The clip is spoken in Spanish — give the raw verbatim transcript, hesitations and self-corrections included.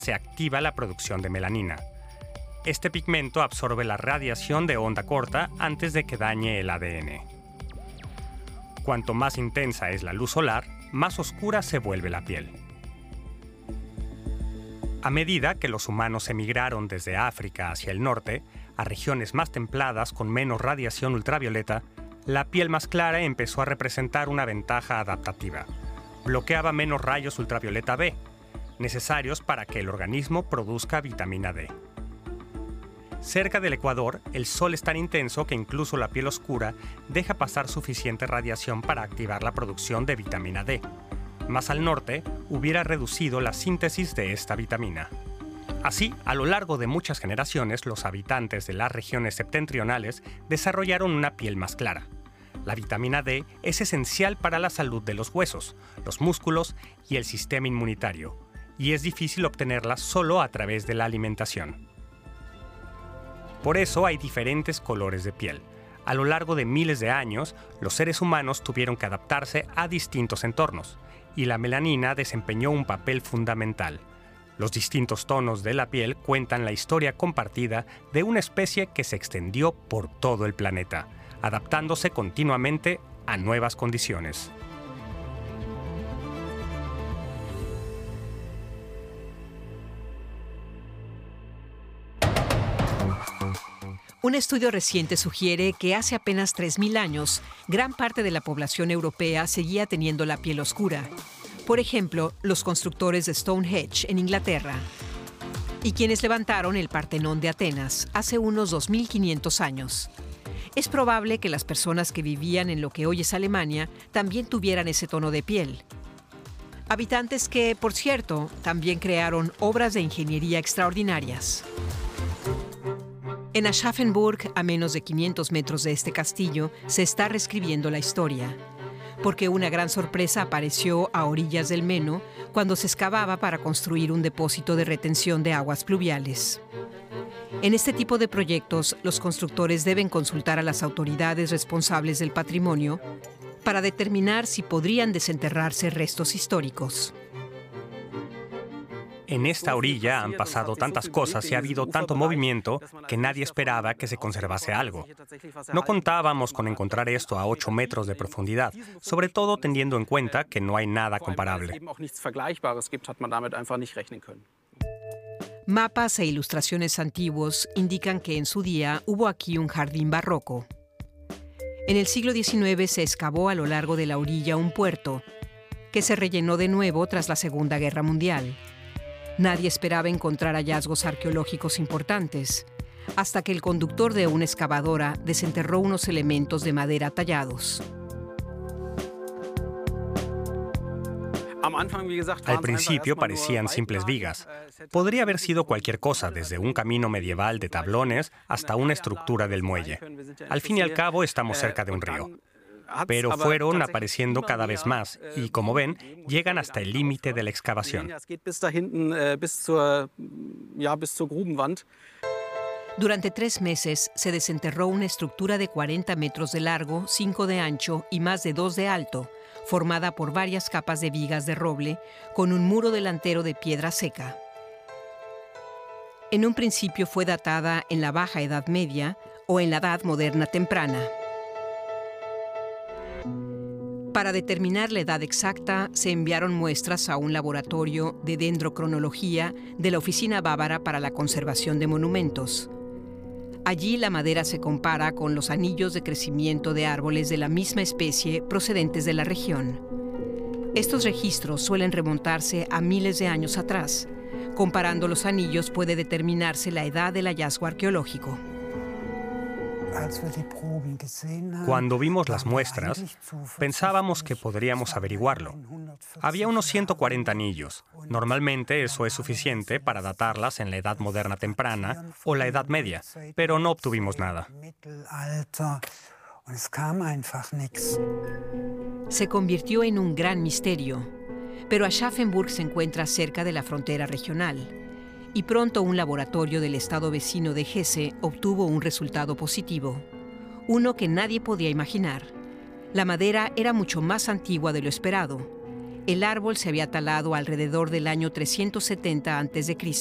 se activa la producción de melanina. Este pigmento absorbe la radiación de onda corta antes de que dañe el A D N. Cuanto más intensa es la luz solar, más oscura se vuelve la piel. A medida que los humanos emigraron desde África hacia el norte, a regiones más templadas con menos radiación ultravioleta, la piel más clara empezó a representar una ventaja adaptativa. Bloqueaba menos rayos ultravioleta B, necesarios para que el organismo produzca vitamina D. Cerca del Ecuador, el sol es tan intenso que incluso la piel oscura deja pasar suficiente radiación para activar la producción de vitamina D. Más al norte, hubiera reducido la síntesis de esta vitamina. Así, a lo largo de muchas generaciones, los habitantes de las regiones septentrionales desarrollaron una piel más clara. La vitamina D es esencial para la salud de los huesos, los músculos y el sistema inmunitario, y es difícil obtenerla solo a través de la alimentación. Por eso hay diferentes colores de piel. A lo largo de miles de años, los seres humanos tuvieron que adaptarse a distintos entornos, y la melanina desempeñó un papel fundamental. Los distintos tonos de la piel cuentan la historia compartida de una especie que se extendió por todo el planeta, adaptándose continuamente a nuevas condiciones. Un estudio reciente sugiere que hace apenas tres mil años, gran parte de la población europea seguía teniendo la piel oscura. Por ejemplo, los constructores de Stonehenge en Inglaterra y quienes levantaron el Partenón de Atenas hace unos dos mil quinientos años. Es probable que las personas que vivían en lo que hoy es Alemania también tuvieran ese tono de piel. Habitantes que, por cierto, también crearon obras de ingeniería extraordinarias. En Aschaffenburg, a menos de quinientos metros de este castillo, se está reescribiendo la historia, porque una gran sorpresa apareció a orillas del Meno cuando se excavaba para construir un depósito de retención de aguas pluviales. En este tipo de proyectos, los constructores deben consultar a las autoridades responsables del patrimonio para determinar si podrían desenterrarse restos históricos. En esta orilla han pasado tantas cosas y ha habido tanto movimiento que nadie esperaba que se conservase algo. No contábamos con encontrar esto a ocho metros de profundidad, sobre todo teniendo en cuenta que no hay nada comparable. Mapas e ilustraciones antiguos indican que en su día hubo aquí un jardín barroco. En el siglo diecinueve se excavó a lo largo de la orilla un puerto, que se rellenó de nuevo tras la Segunda Guerra Mundial. Nadie esperaba encontrar hallazgos arqueológicos importantes, hasta que el conductor de una excavadora desenterró unos elementos de madera tallados. Al principio parecían simples vigas. Podría haber sido cualquier cosa, desde un camino medieval de tablones hasta una estructura del muelle. Al fin y al cabo, estamos cerca de un río. Pero fueron apareciendo cada vez más y, como ven, llegan hasta el límite de la excavación. Durante tres meses se desenterró una estructura de cuarenta metros de largo, cinco de ancho y más de dos de alto, formada por varias capas de vigas de roble, con un muro delantero de piedra seca. En un principio fue datada en la Baja Edad Media o en la Edad Moderna Temprana. Para determinar la edad exacta, se enviaron muestras a un laboratorio de dendrocronología de la Oficina Bávara para la Conservación de Monumentos. Allí la madera se compara con los anillos de crecimiento de árboles de la misma especie procedentes de la región. Estos registros suelen remontarse a miles de años atrás. Comparando los anillos puede determinarse la edad del hallazgo arqueológico. Cuando vimos las muestras, pensábamos que podríamos averiguarlo. Había unos ciento cuarenta anillos. Normalmente eso es suficiente para datarlas en la Edad Moderna Temprana o la Edad Media, pero no obtuvimos nada. Se convirtió en un gran misterio, pero Aschaffenburg se encuentra cerca de la frontera regional. Y pronto un laboratorio del estado vecino de Hesse obtuvo un resultado positivo, uno que nadie podía imaginar. La madera era mucho más antigua de lo esperado. El árbol se había talado alrededor del año trescientos setenta antes de Cristo